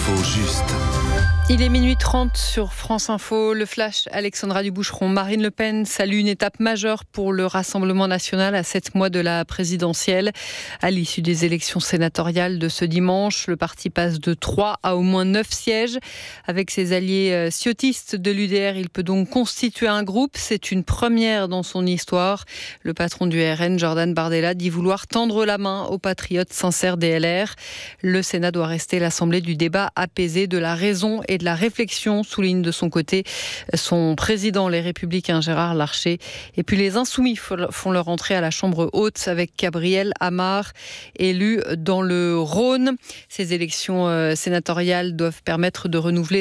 L'info juste. Il est minuit 30 sur France Info. Le flash, Alexandra Duboucheron. Marine Le Pen salue une étape majeure pour le Rassemblement national à 7 mois de la présidentielle. À l'issue des élections sénatoriales de ce dimanche, le parti passe de 3 à au moins 9 sièges. Avec ses alliés ciotistes de l'UDR, il peut donc constituer un groupe. C'est une première dans son histoire. Le patron du RN, Jordan Bardella, dit vouloir tendre la main aux patriotes sincères des LR. Le Sénat doit rester l'assemblée du débat apaisé, de la raison et de la réflexion, souligne de son côté son président, les Républicains, Gérard Larcher. Et puis les Insoumis font leur entrée à la Chambre haute avec Gabriel Amar, élu dans le Rhône. Ces élections sénatoriales doivent permettre de renouveler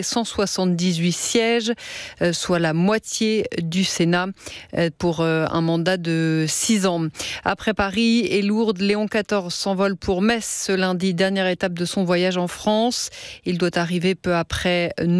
178 sièges, soit la moitié du Sénat, pour un mandat de 6 ans. Après Paris et Lourdes, Léon XIV s'envole pour Metz ce lundi, dernière étape de son voyage en France. Il doit arriver peu après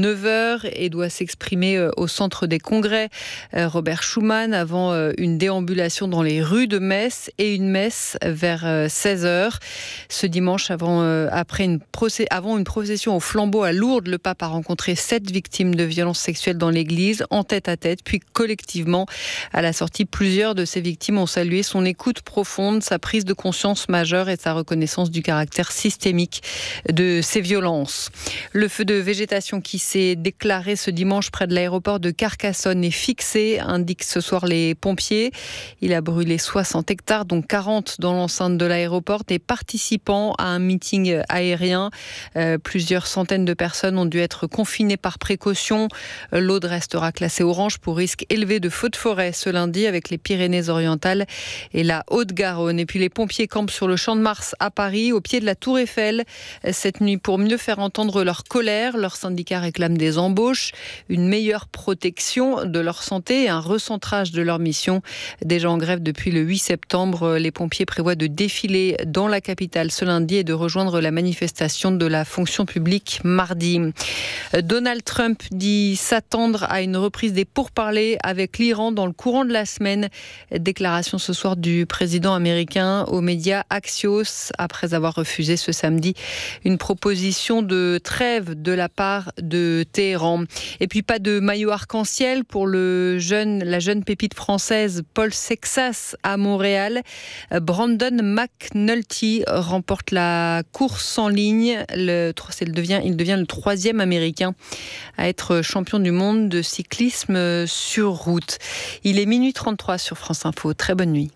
9h et doit s'exprimer au centre des congrès Robert Schuman avant une déambulation dans les rues de Metz et une messe vers 16h. Ce dimanche, avant une procession au flambeau à Lourdes, le pape a rencontré 7 victimes de violences sexuelles dans l'église, en tête à tête, puis collectivement. À la sortie, plusieurs de ces victimes ont salué son écoute profonde, sa prise de conscience majeure et sa reconnaissance du caractère systémique de ces violences. Le feu de végétation qui s'est déclaré ce dimanche près de l'aéroport de Carcassonne est fixé, indiquent ce soir les pompiers. Il a brûlé 60 hectares, dont 40 dans l'enceinte de l'aéroport. Des participants à un meeting aérien. Plusieurs centaines de personnes ont dû être confinées par précaution. L'Aude restera classée orange pour risque élevé de feux de forêt ce lundi avec les Pyrénées-Orientales et la Haute-Garonne. Et puis les pompiers campent sur le Champ de Mars à Paris, au pied de la Tour Eiffel, cette nuit pour mieux faire entendre leur colère. Leurs syndicats réclament des embauches, une meilleure protection de leur santé et un recentrage de leur mission. Déjà en grève depuis le 8 septembre, les pompiers prévoient de défiler dans la capitale ce lundi et de rejoindre la manifestation de la fonction publique mardi. Donald Trump dit s'attendre à une reprise des pourparlers avec l'Iran dans le courant de la semaine. Déclaration ce soir du président américain aux médias Axios après avoir refusé ce samedi une proposition de trêve de la part de Téhéran. Et puis pas de maillot arc-en-ciel pour la jeune pépite française Paul Sexas à Montréal. Brandon McNulty remporte la course en ligne. Il devient le 3e Américain à être champion du monde de cyclisme sur route. Il est minuit 33 sur France Info. Très bonne nuit.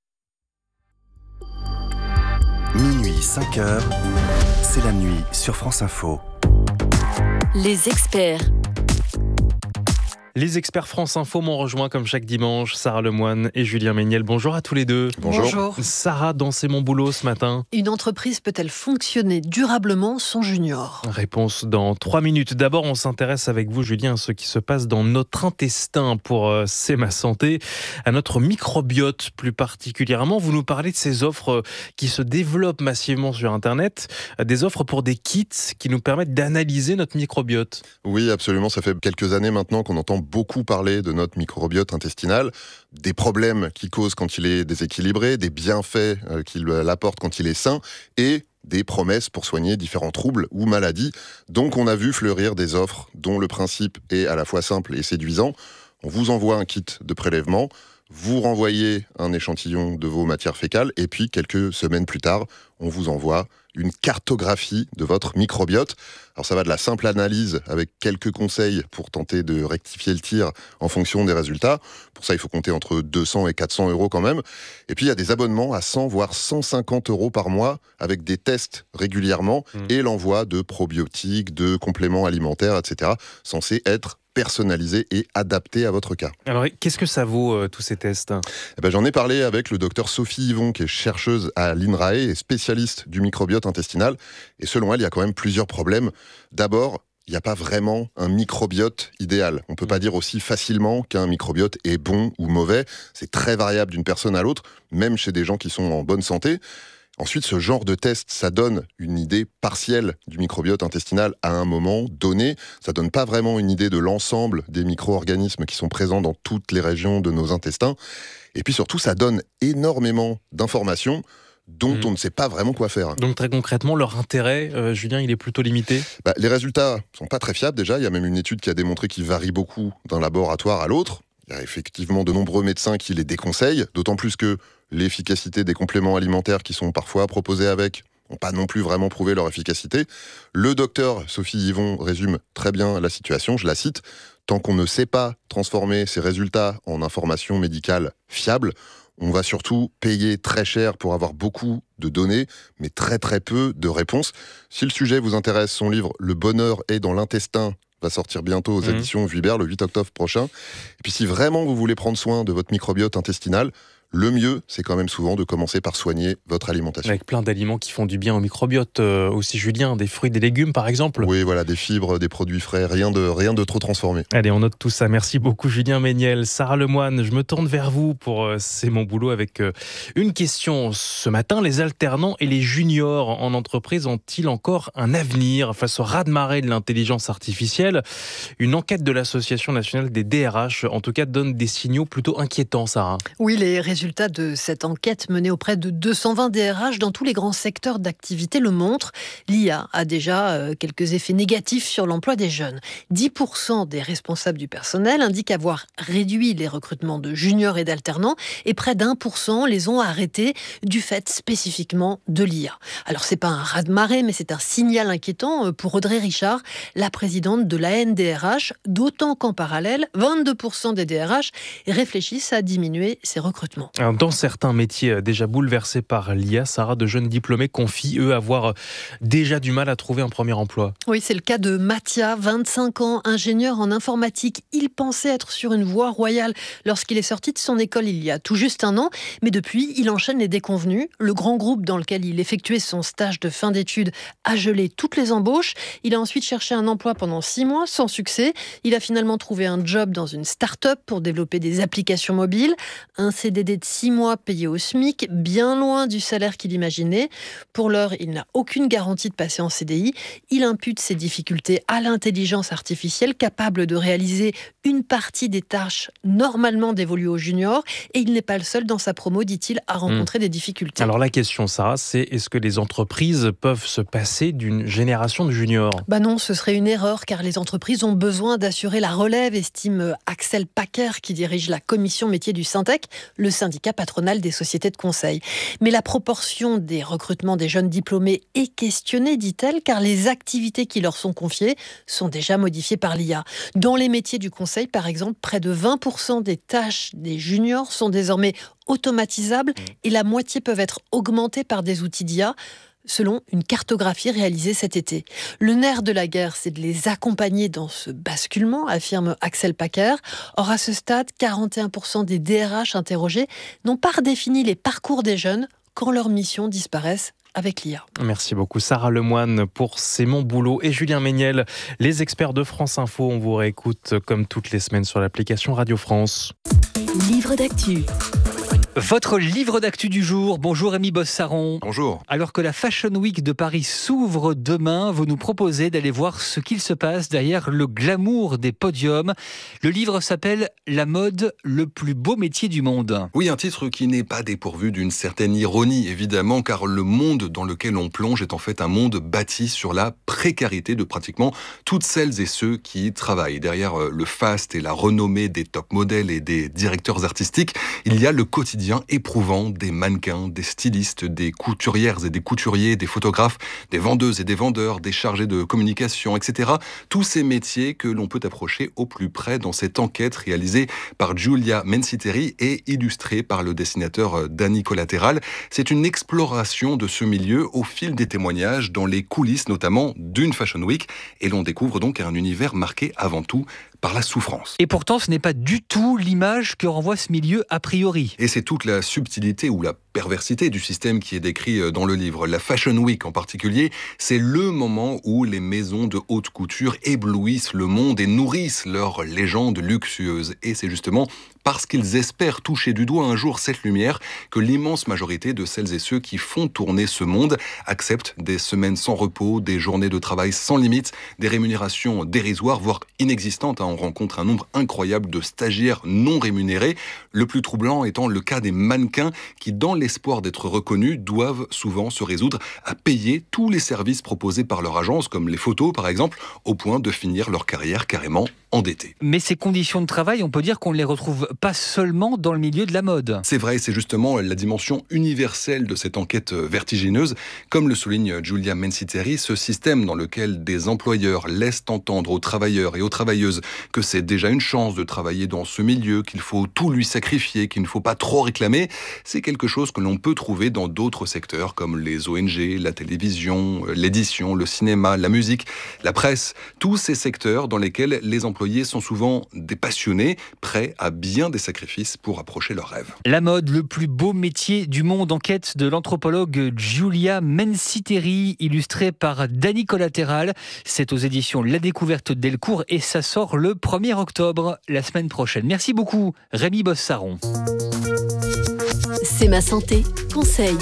Minuit 5h, c'est la nuit sur France Info. Les experts. Les experts France Info m'ont rejoint comme chaque dimanche, Sarah Lemoine et Julien Méniel. Bonjour à tous les deux. Bonjour. Sarah, dans C'est mon boulot ce matin. Une entreprise peut-elle fonctionner durablement sans junior ? Réponse dans 3 minutes. D'abord, on s'intéresse avec vous, Julien, à ce qui se passe dans notre intestin pour C'est ma santé, à notre microbiote plus particulièrement. Vous nous parlez de ces offres qui se développent massivement sur Internet, des offres pour des kits qui nous permettent d'analyser notre microbiote. Oui, absolument. Ça fait quelques années maintenant qu'on entend beaucoup parler de notre microbiote intestinal, des problèmes qu'il cause quand il est déséquilibré, des bienfaits qu'il apporte quand il est sain et des promesses pour soigner différents troubles ou maladies. Donc on a vu fleurir des offres dont le principe est à la fois simple et séduisant. On vous envoie un kit de prélèvement, vous renvoyez un échantillon de vos matières fécales et puis quelques semaines plus tard, on vous envoie une cartographie de votre microbiote. Alors ça va de la simple analyse avec quelques conseils pour tenter de rectifier le tir en fonction des résultats. Pour ça, il faut compter entre 200 et 400 euros quand même. Et puis il y a des abonnements à 100 voire 150 euros par mois avec des tests régulièrement et l'envoi de probiotiques, de compléments alimentaires, etc. censés être personnalisé et adapté à votre cas. Alors, qu'est-ce que ça vaut, tous ces tests ? J'en ai parlé avec le docteur Sophie Yvon, qui est chercheuse à l'INRAE et spécialiste du microbiote intestinal. Et selon elle, il y a quand même plusieurs problèmes. D'abord, il n'y a pas vraiment un microbiote idéal. On ne peut pas dire aussi facilement qu'un microbiote est bon ou mauvais. C'est très variable d'une personne à l'autre, même chez des gens qui sont en bonne santé. Ensuite, ce genre de test, ça donne une idée partielle du microbiote intestinal à un moment donné. Ça donne pas vraiment une idée de l'ensemble des micro-organismes qui sont présents dans toutes les régions de nos intestins. Et puis surtout, ça donne énormément d'informations dont on ne sait pas vraiment quoi faire. Donc très concrètement, leur intérêt, Julien, il est plutôt limité ? Les résultats sont pas très fiables déjà. Il y a même une étude qui a démontré qu'ils varient beaucoup d'un laboratoire à l'autre. Il y a effectivement de nombreux médecins qui les déconseillent, d'autant plus que l'efficacité des compléments alimentaires qui sont parfois proposés avec n'ont pas non plus vraiment prouvé leur efficacité. Le docteur Sophie Yvon résume très bien la situation, je la cite. « Tant qu'on ne sait pas transformer ces résultats en informations médicales fiables, on va surtout payer très cher pour avoir beaucoup de données, mais très très peu de réponses. » Si le sujet vous intéresse, son livre « Le bonheur est dans l'intestin » va sortir bientôt aux éditions Vuibert le 8 octobre prochain. Et puis si vraiment vous voulez prendre soin de votre microbiote intestinal, le mieux, c'est quand même souvent de commencer par soigner votre alimentation. Avec plein d'aliments qui font du bien au microbiote aussi, Julien, des fruits, des légumes par exemple. Oui, voilà, des fibres, des produits frais, rien de trop transformé. Allez, on note tout ça. Merci beaucoup Julien Méniel. Sarah Lemoine, je me tourne vers vous pour C'est mon boulot avec une question ce matin. Les alternants et les juniors en entreprise ont-ils encore un avenir face au raz-de-marée de l'intelligence artificielle ? Une enquête de l'Association nationale des DRH, en tout cas, donne des signaux plutôt inquiétants, Sarah. Oui, les résultats de cette enquête menée auprès de 220 DRH dans tous les grands secteurs d'activité le montrent. L'IA a déjà quelques effets négatifs sur l'emploi des jeunes. 10% des responsables du personnel indiquent avoir réduit les recrutements de juniors et d'alternants et près d'1% les ont arrêtés du fait spécifiquement de l'IA. Alors c'est pas un raz-de-marée, mais c'est un signal inquiétant pour Audrey Richard, la présidente de l'ANDRH, d'autant qu'en parallèle, 22% des DRH réfléchissent à diminuer ces recrutements. Dans certains métiers déjà bouleversés par l'IA, Sarah, de jeunes diplômés confient, eux, avoir déjà du mal à trouver un premier emploi. Oui, c'est le cas de Mathia, 25 ans, ingénieur en informatique. Il pensait être sur une voie royale lorsqu'il est sorti de son école il y a tout juste un an. Mais depuis, il enchaîne les déconvenues. Le grand groupe dans lequel il effectuait son stage de fin d'études a gelé toutes les embauches. Il a ensuite cherché un emploi pendant 6 mois, sans succès. Il a finalement trouvé un job dans une start-up pour développer des applications mobiles. Un CDD de 6 mois payé au SMIC, bien loin du salaire qu'il imaginait. Pour l'heure, il n'a aucune garantie de passer en CDI. Il impute ses difficultés à l'intelligence artificielle capable de réaliser une partie des tâches normalement dévolues aux juniors. Et il n'est pas le seul dans sa promo, dit-il, à rencontrer des difficultés. Alors la question, Sarah, c'est est-ce que les entreprises peuvent se passer d'une génération de juniors ? Non, ce serait une erreur car les entreprises ont besoin d'assurer la relève, estime Axel Packer qui dirige la commission métier du Syntec, le syndicat patronal des sociétés de conseil. Mais la proportion des recrutements des jeunes diplômés est questionnée, dit-elle, car les activités qui leur sont confiées sont déjà modifiées par l'IA. Dans les métiers du conseil, par exemple, près de 20% des tâches des juniors sont désormais automatisables et la moitié peuvent être augmentées par des outils d'IA, selon une cartographie réalisée cet été. Le nerf de la guerre, c'est de les accompagner dans ce basculement, affirme Axel Packer. Or, à ce stade, 41% des DRH interrogés n'ont pas redéfini les parcours des jeunes quand leurs missions disparaissent avec l'IA. Merci beaucoup Sarah Lemoine pour C'est mon boulot et Julien Méniel, les experts de France Info. On vous réécoute comme toutes les semaines sur l'application Radio France. Livre d'actu. Votre livre d'actu du jour. Bonjour Rémi Bossaron. Bonjour. Alors que la Fashion Week de Paris s'ouvre demain, vous nous proposez d'aller voir ce qu'il se passe derrière le glamour des podiums. Le livre s'appelle « La mode, le plus beau métier du monde ». Oui, un titre qui n'est pas dépourvu d'une certaine ironie, évidemment, car le monde dans lequel on plonge est en fait un monde bâti sur la précarité de pratiquement toutes celles et ceux qui y travaillent. Derrière le faste et la renommée des top modèles et des directeurs artistiques, il y a le quotidien éprouvant des mannequins, des stylistes, des couturières et des couturiers, des photographes, des vendeuses et des vendeurs, des chargés de communication, etc. Tous ces métiers que l'on peut approcher au plus près dans cette enquête réalisée par Giulia Menciteri et illustrée par le dessinateur Danny Collatéral. C'est une exploration de ce milieu au fil des témoignages dans les coulisses notamment d'une Fashion Week et l'on découvre donc un univers marqué avant tout par la souffrance. Et pourtant, ce n'est pas du tout l'image que renvoie ce milieu a priori. Et c'est toute la subtilité ou la perversité du système qui est décrit dans le livre. La Fashion Week en particulier, c'est le moment où les maisons de haute couture éblouissent le monde et nourrissent leur légende luxueuse. Et c'est justement parce qu'ils espèrent toucher du doigt un jour cette lumière que l'immense majorité de celles et ceux qui font tourner ce monde acceptent des semaines sans repos, des journées de travail sans limite, des rémunérations dérisoires, voire inexistantes. On rencontre un nombre incroyable de stagiaires non rémunérés. Le plus troublant étant le cas des mannequins qui, dans les l'espoir d'être reconnus, doivent souvent se résoudre à payer tous les services proposés par leur agence, comme les photos par exemple, au point de finir leur carrière carrément endettée. Mais ces conditions de travail, on peut dire qu'on ne les retrouve pas seulement dans le milieu de la mode. C'est vrai, c'est justement la dimension universelle de cette enquête vertigineuse. Comme le souligne Giulia Menciteri, ce système dans lequel des employeurs laissent entendre aux travailleurs et aux travailleuses que c'est déjà une chance de travailler dans ce milieu, qu'il faut tout lui sacrifier, qu'il ne faut pas trop réclamer, c'est quelque chose que l'on peut trouver dans d'autres secteurs comme les ONG, la télévision, l'édition, le cinéma, la musique, la presse, tous ces secteurs dans lesquels les employés sont souvent des passionnés, prêts à bien des sacrifices pour approcher leurs rêves. La mode, le plus beau métier du monde, enquête de l'anthropologue Giulia Menciteri, illustrée par Dany Collatéral. C'est aux éditions La Découverte Delcourt et ça sort le 1er octobre, la semaine prochaine. Merci beaucoup, Rémi Bossaron. C'est ma santé, conseil.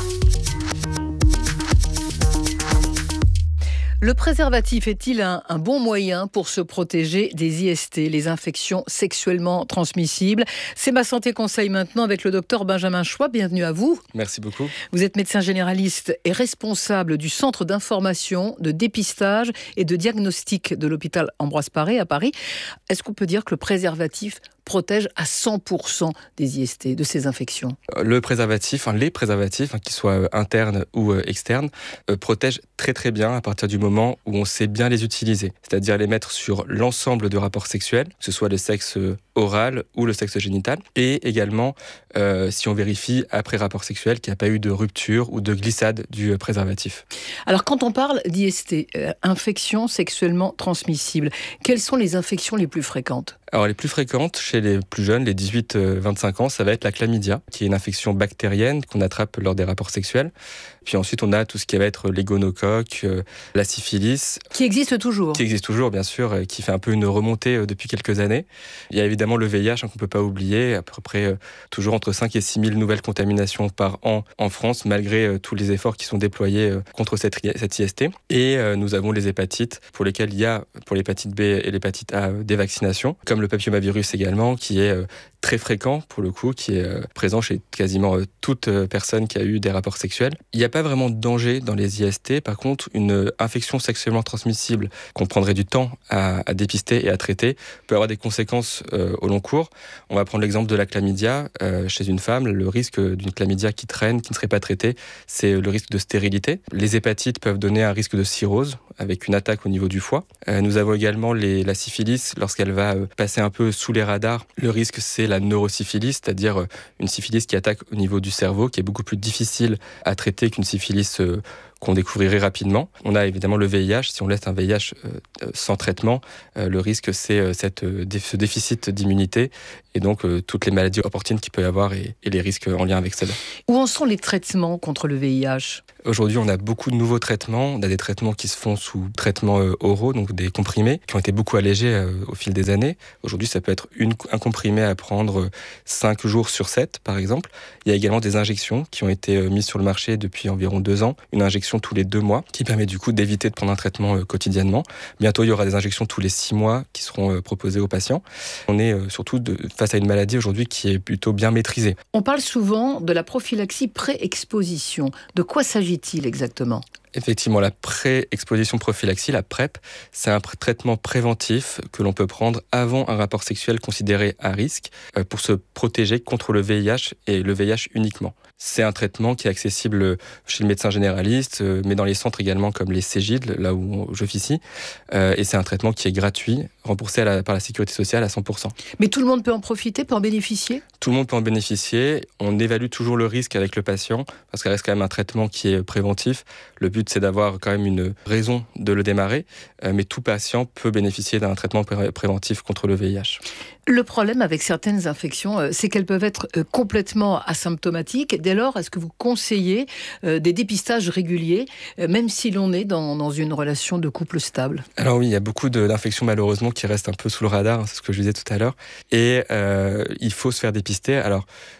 Le préservatif est-il un bon moyen pour se protéger des IST, les infections sexuellement transmissibles? C'est ma santé conseil maintenant avec le docteur Benjamin Choix. Bienvenue à vous. Merci beaucoup. Vous êtes médecin généraliste et responsable du centre d'information, de dépistage et de diagnostic de l'hôpital Ambroise Paré à Paris. Est-ce qu'on peut dire que le préservatif protège à 100% des IST, de ces infections? Le préservatif, les préservatifs, qu'ils soient internes ou externes, protègent très très bien à partir du moment où on sait bien les utiliser. C'est-à-dire les mettre sur l'ensemble de rapports sexuels, que ce soit le sexe oral ou le sexe génital. Et également, si on vérifie après rapport sexuel qu'il n'y a pas eu de rupture ou de glissade du préservatif. Alors quand on parle d'IST, infections sexuellement transmissibles, quelles sont les infections les plus fréquentes? Alors les plus fréquentes chez les plus jeunes, les 18-25 ans, ça va être la chlamydia, qui est une infection bactérienne qu'on attrape lors des rapports sexuels. Puis ensuite, on a tout ce qui va être les gonocoques, la syphilis. Qui existe toujours. Qui existe toujours, bien sûr, qui fait un peu une remontée depuis quelques années. Il y a évidemment le VIH qu'on ne peut pas oublier, à peu près toujours entre 5 et 6 000 nouvelles contaminations par an en France, malgré tous les efforts qui sont déployés contre cette IST. Et nous avons les hépatites, pour lesquelles il y a, pour l'hépatite B et l'hépatite A, des vaccinations, comme le papillomavirus également, qui est très fréquent pour le coup, qui est présent chez quasiment toute personne qui a eu des rapports sexuels. Il n'y a pas vraiment de danger dans les IST. Par contre, une infection sexuellement transmissible qu'on prendrait du temps à dépister et à traiter peut avoir des conséquences au long cours. On va prendre l'exemple de la chlamydia. Chez une femme, le risque d'une chlamydia qui traîne, qui ne serait pas traitée, c'est le risque de stérilité. Les hépatites peuvent donner un risque de cirrhose avec une attaque au niveau du foie. Nous avons également la syphilis lorsqu'elle va passer un peu sous les radars. Le risque, c'est la neurosyphilis, c'est-à-dire une syphilis qui attaque au niveau du cerveau, qui est beaucoup plus difficile à traiter qu'une syphilis qu'on découvrirait rapidement. On a évidemment le VIH. Si on laisse un VIH sans traitement, le risque, c'est ce déficit d'immunité et donc toutes les maladies opportunes qu'il peut y avoir et les risques en lien avec cela. Où en sont les traitements contre le VIH ? Aujourd'hui, on a beaucoup de nouveaux traitements. On a des traitements qui se font sous traitements oraux, donc des comprimés, qui ont été beaucoup allégés au fil des années. Aujourd'hui, ça peut être un comprimé à prendre 5 jours sur 7, par exemple. Il y a également des injections qui ont été mises sur le marché depuis environ 2 ans. Une injection tous les 2 mois, qui permet du coup d'éviter de prendre un traitement quotidiennement. Bientôt, il y aura des injections tous les 6 mois qui seront proposées aux patients. On est surtout face à une maladie aujourd'hui qui est plutôt bien maîtrisée. On parle souvent de la prophylaxie pré-exposition. De quoi s'agit-il exactement ? Effectivement, la pré-exposition prophylaxie, la PrEP, c'est un traitement préventif que l'on peut prendre avant un rapport sexuel considéré à risque pour se protéger contre le VIH et le VIH uniquement. C'est un traitement qui est accessible chez le médecin généraliste, mais dans les centres également comme les Cégid, là où j'officie. Et c'est un traitement qui est gratuit, remboursé par la Sécurité sociale à 100%. Mais tout le monde peut en profiter, peut en bénéficier ? Tout le monde peut en bénéficier. On évalue toujours le risque avec le patient, parce qu'il reste quand même un traitement qui est préventif. Le but, c'est d'avoir quand même une raison de le démarrer, mais tout patient peut bénéficier d'un traitement préventif contre le VIH. Le problème avec certaines infections, c'est qu'elles peuvent être complètement asymptomatiques. Dès lors, est-ce que vous conseillez des dépistages réguliers, même si l'on est dans une relation de couple stable ? Alors oui, il y a beaucoup d'infections malheureusement qui restent un peu sous le radar, c'est ce que je disais tout à l'heure. Et il faut se faire dépister. Alors,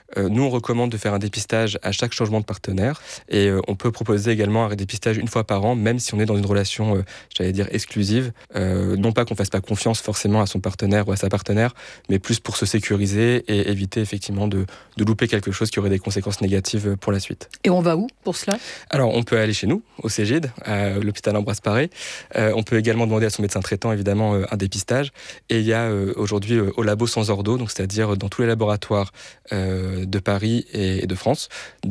Nous, on recommande de faire un dépistage à chaque changement de partenaire et on peut proposer également un dépistage une fois par an, même si on est dans une relation, exclusive. Non pas qu'on fasse pas confiance forcément à son partenaire ou à sa partenaire, mais plus pour se sécuriser et éviter effectivement de louper quelque chose qui aurait des conséquences négatives pour la suite. Et on va où pour cela ? Alors, on peut aller chez nous, au Cégide, à l'hôpital Ambroise Paré. On peut également demander à son médecin traitant, évidemment, un dépistage. Et il y a aujourd'hui au labo sans ordo, donc c'est-à-dire dans tous les laboratoires de Paris et de France,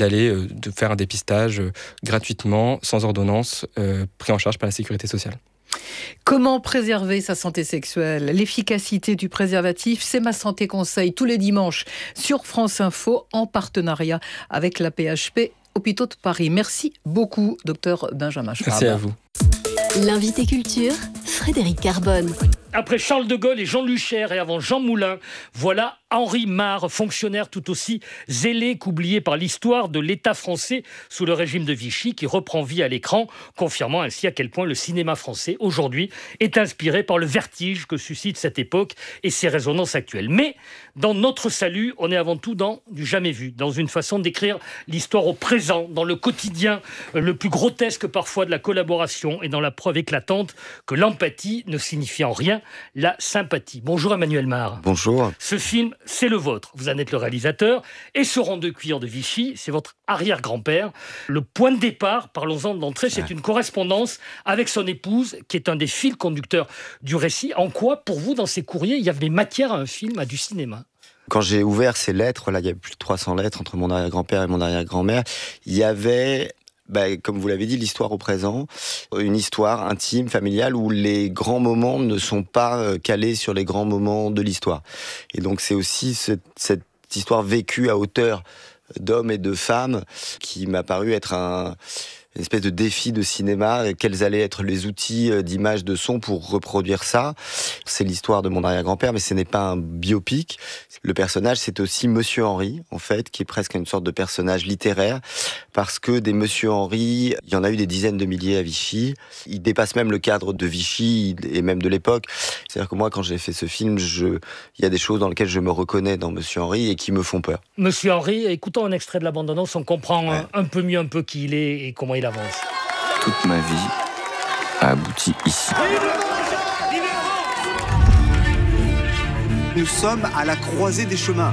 de faire un dépistage gratuitement, sans ordonnance, pris en charge par la Sécurité sociale. Comment préserver sa santé sexuelle ? L'efficacité du préservatif, c'est Ma Santé Conseil tous les dimanches sur France Info en partenariat avec la PHP Hôpitaux de Paris. Merci beaucoup, docteur Benjamin Schwab. Merci à vous. L'invité culture, Frédéric Carbone. Après Charles de Gaulle et Jean Luchaire et avant Jean Moulin, voilà Henri Marre, fonctionnaire tout aussi zélé qu'oublié par l'histoire de l'État français sous le régime de Vichy, qui reprend vie à l'écran, confirmant ainsi à quel point le cinéma français, aujourd'hui, est inspiré par le vertige que suscite cette époque et ses résonances actuelles. Mais, dans Notre Salut, on est avant tout dans du jamais vu, dans une façon d'écrire l'histoire au présent, dans le quotidien le plus grotesque parfois de la collaboration et dans la preuve éclatante que l'empathie ne signifie en rien la sympathie. Bonjour Emmanuel Marre. Bonjour. Ce film, c'est le vôtre. Vous en êtes le réalisateur. Et ce rond de cuir de Vichy, c'est votre arrière-grand-père. Le point de départ, parlons-en d'entrée, c'est une correspondance avec son épouse, qui est un des fils conducteurs du récit. En quoi, pour vous, dans ces courriers, il y avait matière à un film, à du cinéma ? Quand j'ai ouvert ces lettres, là, il y a plus de 300 lettres entre mon arrière-grand-père et mon arrière-grand-mère, il y avait... comme vous l'avez dit, l'histoire au présent, une histoire intime, familiale, où les grands moments ne sont pas calés sur les grands moments de l'histoire. Et donc c'est aussi cette histoire vécue à hauteur d'hommes et de femmes qui m'a paru être une espèce de défi de cinéma. Quels allaient être les outils d'image, de son pour reproduire ça ? C'est l'histoire de mon arrière-grand-père, mais ce n'est pas un biopic. Le personnage, c'est aussi Monsieur Henri, en fait, qui est presque une sorte de personnage littéraire, parce que des Monsieur Henri, il y en a eu des dizaines de milliers à Vichy. Il dépasse même le cadre de Vichy et même de l'époque. C'est-à-dire que moi, quand j'ai fait ce film, il y a des choses dans lesquelles je me reconnais dans Monsieur Henri et qui me font peur. Monsieur Henri, écoutons un extrait de la bande-annonce, on comprend un peu mieux qui il est et comment il avance. Toute ma vie a abouti ici. Nous sommes à la croisée des chemins.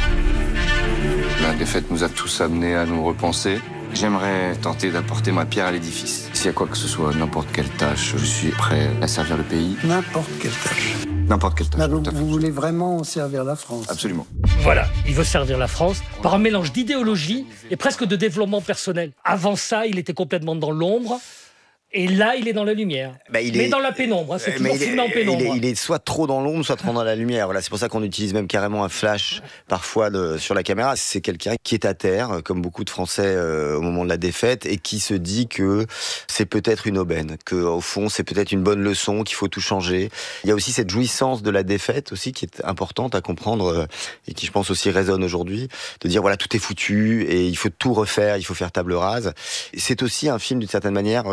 La défaite nous a tous amenés à nous repenser. J'aimerais tenter d'apporter ma pierre à l'édifice. S'il y a quoi que ce soit, n'importe quelle tâche, je suis prêt à servir le pays. N'importe quelle tâche. N'importe quelle tâche. Donc, vous voulez vraiment servir la France ? Absolument. Voilà, il veut servir la France par un mélange d'idéologie et presque de développement personnel. Avant ça, il était complètement dans l'ombre. Et là, il est dans la lumière. Mais dans la pénombre, c'est toujours filmé en pénombre. Il est soit trop dans l'ombre, soit trop dans la lumière. Voilà, c'est pour ça qu'on utilise même carrément un flash parfois sur la caméra. C'est quelqu'un qui est à terre, comme beaucoup de Français au moment de la défaite, et qui se dit que c'est peut-être une aubaine, que au fond c'est peut-être une bonne leçon, qu'il faut tout changer. Il y a aussi cette jouissance de la défaite aussi qui est importante à comprendre et qui je pense aussi résonne aujourd'hui, de dire voilà tout est foutu et il faut tout refaire, il faut faire table rase. Et c'est aussi un film d'une certaine manière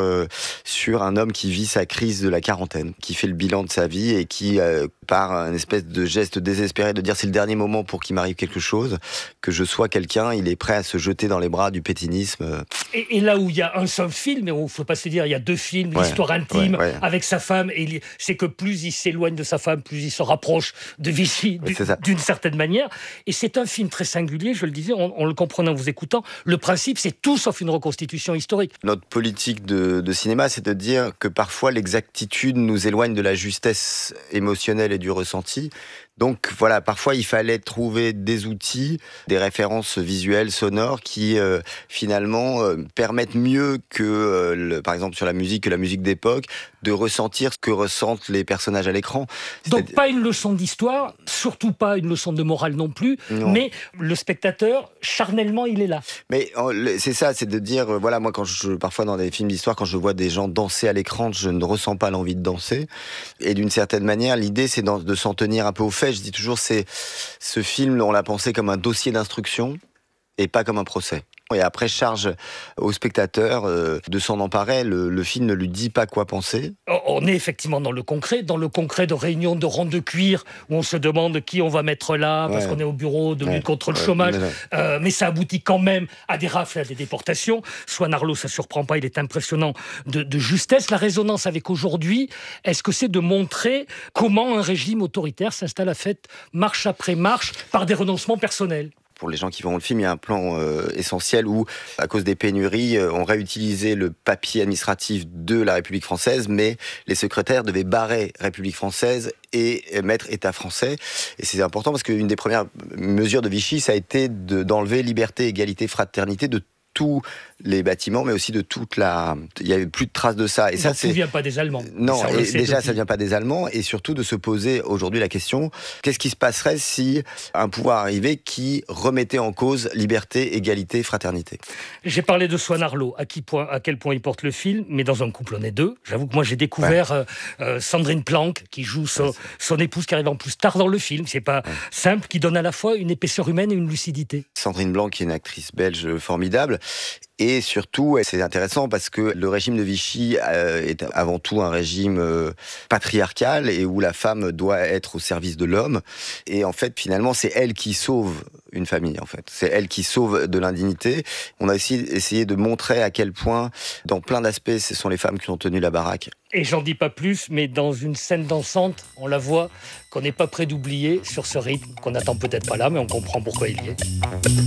sur un homme qui vit sa crise de la quarantaine, qui fait le bilan de sa vie et qui, par un espèce de geste désespéré de dire c'est le dernier moment pour qu'il m'arrive quelque chose, que je sois quelqu'un, il est prêt à se jeter dans les bras du pétinisme. Et là où il y a un seul film, et il ne faut pas se dire il y a deux films, l'histoire intime avec sa femme, et c'est que plus il s'éloigne de sa femme, plus il se rapproche de Vichy d'une certaine manière. Et c'est un film très singulier, je le disais, on le comprenait en vous écoutant. Le principe, c'est tout sauf une reconstitution historique. Notre politique de cinéma, c'est de dire que parfois l'exactitude nous éloigne de la justesse émotionnelle et du ressenti. Donc voilà, parfois il fallait trouver des outils, des références visuelles, sonores qui finalement permettent mieux que, par exemple sur la musique, que la musique d'époque, de ressentir ce que ressentent les personnages à l'écran. Donc pas une leçon d'histoire, surtout pas une leçon de morale non plus, mais le spectateur, charnellement, il est là. Mais c'est ça, c'est de dire, voilà, moi parfois dans des films d'histoire, quand je vois des gens danser à l'écran, je ne ressens pas l'envie de danser. Et d'une certaine manière, l'idée c'est de s'en tenir un peu aux faits. Je dis toujours, ce film, on l'a pensé comme un dossier d'instruction et pas comme un procès. Et après, charge au spectateur de s'en emparer. Le film ne lui dit pas quoi penser. On est effectivement dans le concret de réunions de rondes de cuir où on se demande qui on va mettre là parce qu'on est au bureau de lutte contre le chômage. Mais ça aboutit quand même à des rafles, à des déportations. Swan Arlo, ça surprend pas, il est impressionnant de justesse. La résonance avec aujourd'hui, est-ce que c'est de montrer comment un régime autoritaire s'installe à fait marche après marche par des renoncements personnels? Pour les gens qui verront le film, il y a un plan essentiel où, à cause des pénuries, on réutilisait le papier administratif de la République française, mais les secrétaires devaient barrer République française et mettre État français. Et c'est important parce qu'une des premières mesures de Vichy, ça a été d'enlever liberté, égalité, fraternité de tous les bâtiments, mais aussi de toute la... Il n'y avait plus de traces de ça. Et ça, ne vient pas des Allemands. Non, ça, et déjà, ça ne vient pas des Allemands. Et surtout de se poser aujourd'hui la question, qu'est-ce qui se passerait si un pouvoir arrivait qui remettait en cause liberté, égalité, fraternité? J'ai parlé de Swan Arlo, à quel point il porte le film, mais dans un couple, on est deux. J'avoue que moi, j'ai découvert Sandrine Planck, qui joue son épouse, qui arrive en plus tard dans le film. C'est pas simple, qui donne à la fois une épaisseur humaine et une lucidité. Sandrine Blanc, qui est une actrice belge formidable. Et surtout, c'est intéressant parce que le régime de Vichy est avant tout un régime patriarcal et où la femme doit être au service de l'homme. Et en fait, finalement, c'est elle qui sauve une famille, en fait. C'est elle qui sauve de l'indignité. On a aussi essayé de montrer à quel point, dans plein d'aspects, ce sont les femmes qui ont tenu la baraque. Et j'en dis pas plus, mais dans une scène dansante, on la voit, qu'on n'est pas prêt d'oublier sur ce rythme, qu'on n'attend peut-être pas là, mais on comprend pourquoi il y est.